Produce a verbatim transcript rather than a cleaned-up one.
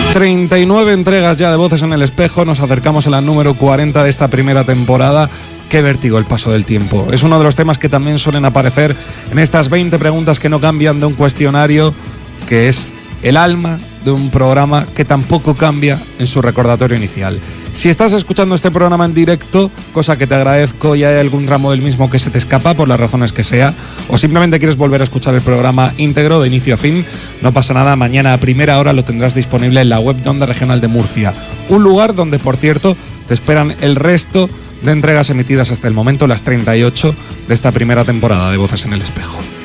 treinta y nueve entregas ya de Voces en el Espejo, nos acercamos a la número cuarenta de esta primera temporada. Qué vértigo el paso del tiempo. Es uno de los temas que también suelen aparecer en estas veinte preguntas que no cambian de un cuestionario, que es el alma de un programa que tampoco cambia en su recordatorio inicial. Si estás escuchando este programa en directo, cosa que te agradezco, y hay algún ramo del mismo que se te escapa por las razones que sea, o simplemente quieres volver a escuchar el programa íntegro de inicio a fin, no pasa nada, mañana a primera hora lo tendrás disponible en la web de Onda Regional de Murcia. Un lugar donde, por cierto, te esperan el resto de entregas emitidas hasta el momento, las treinta y ocho de esta primera temporada de Voces en el Espejo.